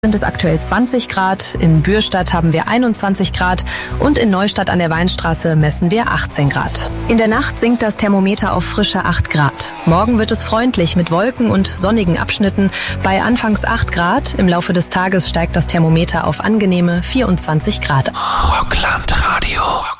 Sind es aktuell 20 Grad, in Bürstadt haben wir 21 Grad und in Neustadt an der Weinstraße messen wir 18 Grad. In der Nacht sinkt das Thermometer auf frische 8 Grad. Morgen wird es freundlich mit Wolken und sonnigen Abschnitten bei anfangs 8 Grad. Im Laufe des Tages steigt das Thermometer auf angenehme 24 Grad. Rockland Radio.